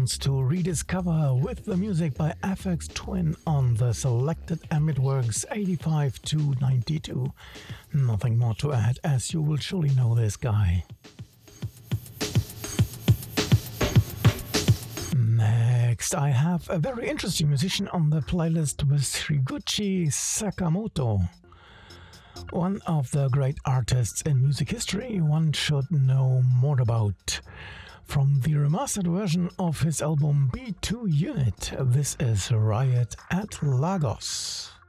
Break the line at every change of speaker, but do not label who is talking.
sounds to rediscover with the music by FX Twin on the selected Ambient Works 85 to 92. Nothing more to add, as you will surely know this guy. Next, I have a very interesting musician on the playlist with Higuchi Sakamoto. One of the great artists in music history one should know more about. From the remastered version of his album B2 Unit, this is Riot at Lagos.